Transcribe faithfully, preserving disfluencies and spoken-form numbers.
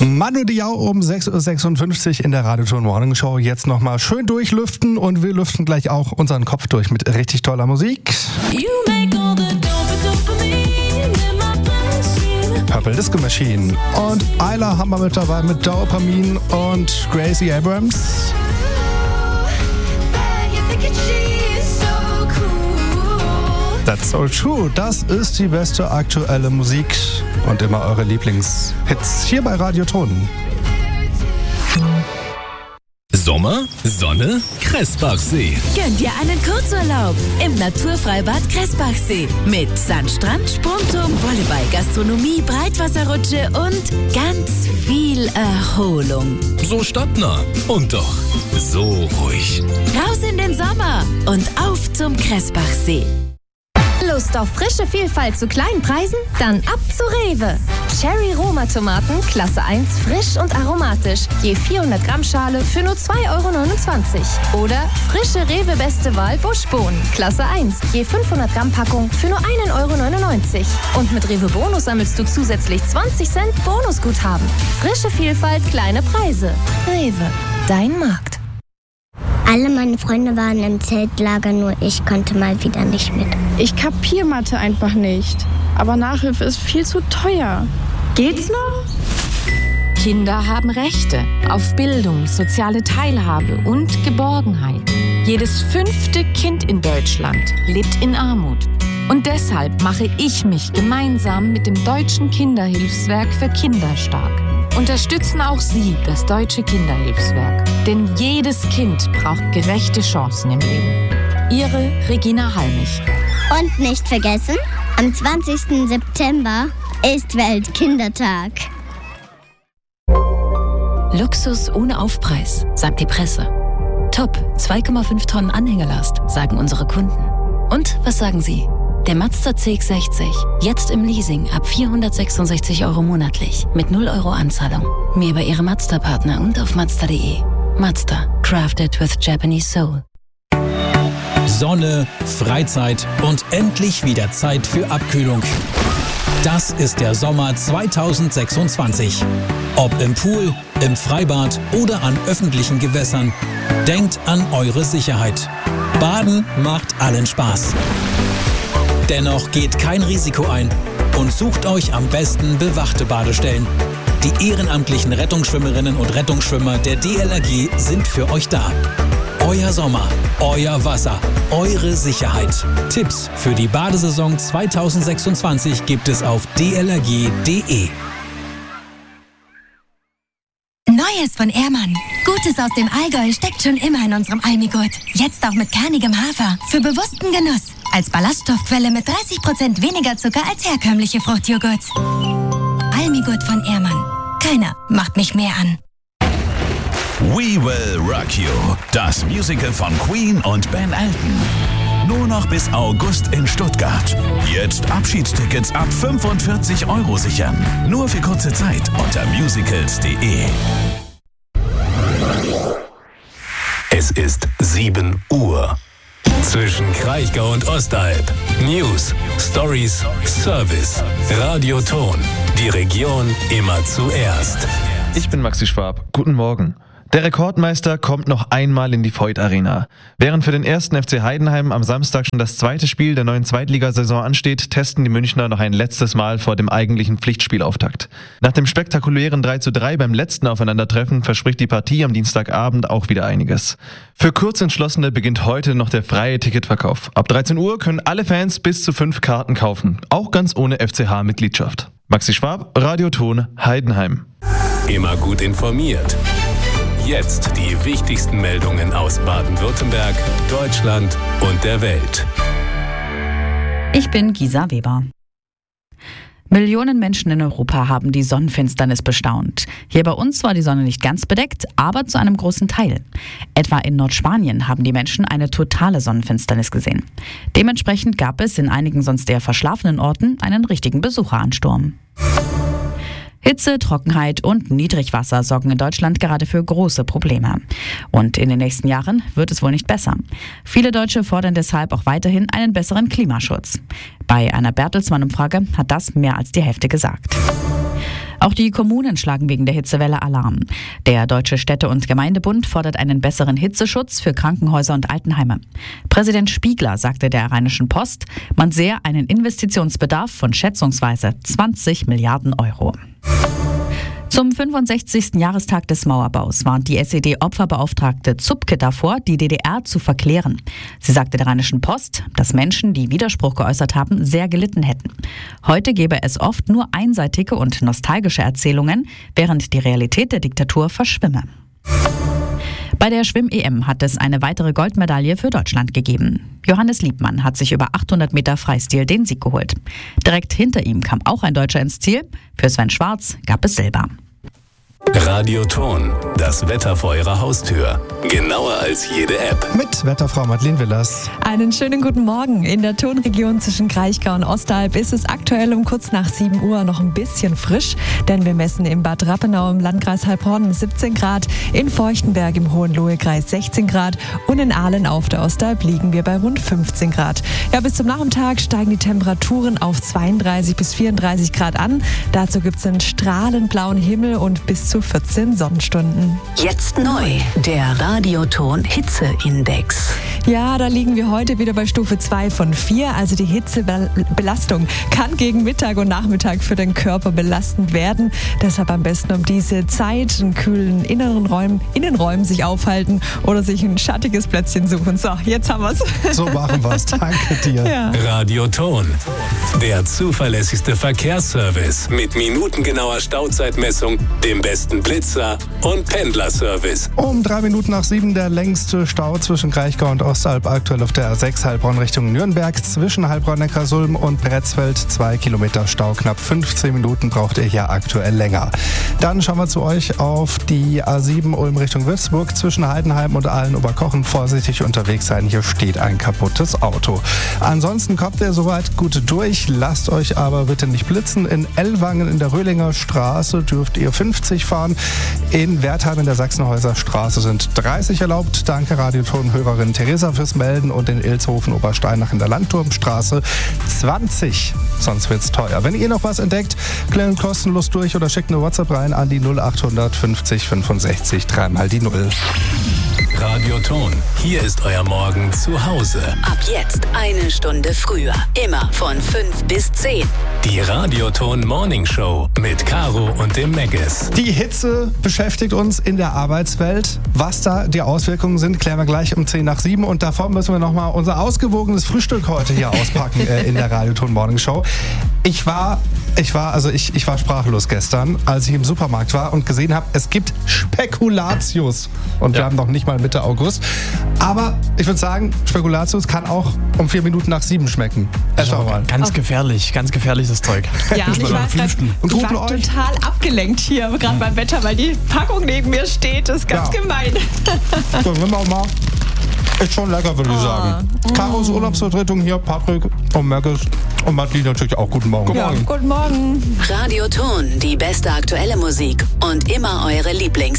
Manu Diao um sechs Uhr sechsundfünfzig in der Radioton Morning Show. Jetzt nochmal schön durchlüften und wir lüften gleich auch unseren Kopf durch mit richtig toller Musik. Purple Disco Machine und Ayla haben wir mit dabei mit Dopamin und Gracie Abrams. That's so true. Das ist die beste aktuelle Musik und immer eure Lieblingshits hier bei Radioton. Sommer, Sonne, Kressbachsee. Gönn dir einen Kurzurlaub im Naturfreibad Kressbachsee mit Sandstrand, Sprungturm, Volleyball, Gastronomie, Breitwasserrutsche und ganz viel Erholung. So stadtnah und doch so ruhig. Raus in den Sommer und auf zum Kressbachsee. Lust auf frische Vielfalt zu kleinen Preisen? Dann ab zu Rewe. Cherry-Roma-Tomaten, Klasse eins, frisch und aromatisch. Je vierhundert Gramm Schale für nur zwei Euro neunundzwanzig. Oder frische Rewe-Beste Wahl Buschbohnen, Klasse eins, je fünfhundert Gramm Packung für nur ein Euro neunundneunzig. Und mit Rewe Bonus sammelst du zusätzlich zwanzig Cent Bonusguthaben. Frische Vielfalt, kleine Preise. Rewe, dein Markt. Alle meine Freunde waren im Zeltlager, nur ich konnte mal wieder nicht mit. Ich kapier Mathe einfach nicht. Aber Nachhilfe ist viel zu teuer. Geht's noch? Kinder haben Rechte auf Bildung, soziale Teilhabe und Geborgenheit. Jedes fünfte Kind in Deutschland lebt in Armut. Und deshalb mache ich mich gemeinsam mit dem Deutschen Kinderhilfswerk für Kinder stark. Unterstützen auch Sie das Deutsche Kinderhilfswerk. Denn jedes Kind braucht gerechte Chancen im Leben. Ihre Regina Halmich. Und nicht vergessen, am zwanzigsten September ist Weltkindertag. Luxus ohne Aufpreis, sagt die Presse. Top, zwei Komma fünf Tonnen Anhängelast, sagen unsere Kunden. Und was sagen Sie? Der Mazda C X sechzig, jetzt im Leasing ab vierhundertsechsundsechzig Euro monatlich mit null Euro Anzahlung. Mehr bei Ihrem Mazda-Partner und auf mazda punkt de. Mazda, crafted with Japanese soul. Sonne, Freizeit und endlich wieder Zeit für Abkühlung. Das ist der Sommer zweitausendsechsundzwanzig. Ob im Pool, im Freibad oder an öffentlichen Gewässern, denkt an eure Sicherheit. Baden macht allen Spaß. Dennoch geht kein Risiko ein und sucht euch am besten bewachte Badestellen. Die ehrenamtlichen Rettungsschwimmerinnen und Rettungsschwimmer der D L R G sind für euch da. Euer Sommer, euer Wasser, eure Sicherheit. Tipps für die Badesaison zweitausendsechsundzwanzig gibt es auf d l r g punkt d e. Neues von Ehrmann. Gutes aus dem Allgäu steckt schon immer in unserem Almigurt. Jetzt auch mit kernigem Hafer. Für bewussten Genuss. Als Ballaststoffquelle mit dreißig Prozent weniger Zucker als herkömmliche Fruchtjoghurts. Almigurt von Ehrmann. Keiner macht mich mehr an. We Will Rock You. Das Musical von Queen und Ben Elton. Nur noch bis August in Stuttgart. Jetzt Abschiedstickets ab fünfundvierzig Euro sichern. Nur für kurze Zeit unter musicals punkt de. Es ist sieben Uhr. Zwischen Kraichgau und Ostalb. News, Stories, Service. Radioton. Die Region immer zuerst. Ich bin Maxi Schwab. Guten Morgen. Der Rekordmeister kommt noch einmal in die Voith Arena. Während für den ersten F C Heidenheim am Samstag schon das zweite Spiel der neuen Zweitligasaison ansteht, testen die Münchner noch ein letztes Mal vor dem eigentlichen Pflichtspielauftakt. Nach dem spektakulären drei zu drei beim letzten Aufeinandertreffen verspricht die Partie am Dienstagabend auch wieder einiges. Für Kurzentschlossene beginnt heute noch der freie Ticketverkauf. Ab dreizehn Uhr können alle Fans bis zu fünf Karten kaufen, auch ganz ohne F C H-Mitgliedschaft. Maxi Schwab, Radioton, Heidenheim. Immer gut informiert. Jetzt die wichtigsten Meldungen aus Baden-Württemberg, Deutschland und der Welt. Ich bin Gisa Weber. Millionen Menschen in Europa haben die Sonnenfinsternis bestaunt. Hier bei uns war die Sonne nicht ganz bedeckt, aber zu einem großen Teil. Etwa in Nordspanien haben die Menschen eine totale Sonnenfinsternis gesehen. Dementsprechend gab es in einigen sonst eher verschlafenen Orten einen richtigen Besucheransturm. Hitze, Trockenheit und Niedrigwasser sorgen in Deutschland gerade für große Probleme. Und in den nächsten Jahren wird es wohl nicht besser. Viele Deutsche fordern deshalb auch weiterhin einen besseren Klimaschutz. Bei einer Bertelsmann-Umfrage hat das mehr als die Hälfte gesagt. Auch die Kommunen schlagen wegen der Hitzewelle Alarm. Der Deutsche Städte- und Gemeindebund fordert einen besseren Hitzeschutz für Krankenhäuser und Altenheime. Präsident Spiegler sagte der Rheinischen Post, man sehe einen Investitionsbedarf von schätzungsweise zwanzig Milliarden Euro. Zum fünfundsechzigsten Jahrestag des Mauerbaus warnt die S E D-Opferbeauftragte Zupke davor, die D D R zu verklären. Sie sagte der Rheinischen Post, dass Menschen, die Widerspruch geäußert haben, sehr gelitten hätten. Heute gebe es oft nur einseitige und nostalgische Erzählungen, während die Realität der Diktatur verschwimme. Bei der Schwimm-E M hat es eine weitere Goldmedaille für Deutschland gegeben. Johannes Liebmann hat sich über achthundert Meter Freistil den Sieg geholt. Direkt hinter ihm kam auch ein Deutscher ins Ziel. Für Sven Schwarz gab es Silber. Radioton, das Wetter vor Ihrer Haustür. Genauer als jede App. Mit Wetterfrau Madeleine Willers. Einen schönen guten Morgen. In der Tonregion zwischen Kraichgau und Ostalb ist es aktuell um kurz nach sieben Uhr noch ein bisschen frisch, denn wir messen in Bad Rappenau im Landkreis Heilbronn siebzehn Grad, in Feuchtenberg im Hohenlohe-Kreis sechzehn Grad und in Ahlen auf der Ostalb liegen wir bei rund fünfzehn Grad. Ja, bis zum Nachmittag steigen die Temperaturen auf zweiunddreißig bis vierunddreißig Grad an. Dazu gibt es einen strahlend blauen Himmel und bis zu vierzehn Sonnenstunden. Jetzt neu, der Radioton Hitzeindex. Ja, da liegen wir heute wieder bei Stufe zwei von vier. Also die Hitzebelastung kann gegen Mittag und Nachmittag für den Körper belastend werden. Deshalb am besten um diese Zeit in kühlen inneren Räumen, Innenräumen sich aufhalten oder sich ein schattiges Plätzchen suchen. So, jetzt haben wir es. So machen wir es. Danke dir. Ja. Radioton, der zuverlässigste Verkehrsservice mit minutengenauer Stauzeitmessung, dem besten Blitzer und Pendlerservice. Um drei Minuten nach sieben der längste Stau zwischen Kraichgau und Ostalb, aktuell auf der A sechs Heilbronn Richtung Nürnberg. Zwischen Heilbronn-Neckarsulm und Bretzfeld zwei Kilometer Stau. Knapp fünfzehn Minuten braucht ihr hier aktuell länger. Dann schauen wir zu euch auf die A sieben Ulm Richtung Würzburg. Zwischen Heidenheim und Aalen-Oberkochen vorsichtig unterwegs sein. Hier steht ein kaputtes Auto. Ansonsten kommt ihr soweit gut durch. Lasst euch aber bitte nicht blitzen. In Ellwangen in der Röhlinger Straße dürft ihr fünfzig fahren. In Wertheim in der Sachsenhäuser Straße sind dreißig erlaubt. Danke Radioton-Hörerin Theresa fürs Melden. Und in Ilshofen Obersteinach in der Landturmstraße zwanzig. Sonst wird's teuer. Wenn ihr noch was entdeckt, klären kostenlos durch oder schickt eine WhatsApp rein an die null achthundert fünfzig fünfundsechzig dreimal die Null. Radioton, hier ist euer Morgen zu Hause. Ab jetzt eine Stunde früher. Immer von fünf bis zehn. Die Radioton Morning Show mit Caro und dem Meggis. Die Hitze beschäftigt uns in der Arbeitswelt. Was da die Auswirkungen sind, klären wir gleich um zehn nach sieben. Und davor müssen wir nochmal unser ausgewogenes Frühstück heute hier auspacken äh, in der Radioton Morning Show. Ich war, ich war, also ich, ich war sprachlos gestern, als ich im Supermarkt war und gesehen habe, es gibt Spekulatius. Und ja. Wir haben noch nicht mal Mitte August. Aber ich würde sagen, Spekulatius kann auch um vier Minuten nach sieben schmecken. Also mal. Ganz okay. gefährlich, ganz gefährliches Zeug. Ja, ich war, grad, ich war total abgelenkt hier, gerade beim Wetter, weil die Packung neben mir steht. Das ist ganz ja. gemein. So, nehmen wir auch mal. Ist schon lecker, würde ich oh. sagen. Mm. Karos Urlaubsvertretung hier, Patrick und Meggis und Madeleine natürlich auch. Guten Morgen. Guten Morgen. Ja, guten Morgen. Radioton, die beste aktuelle Musik und immer eure Lieblings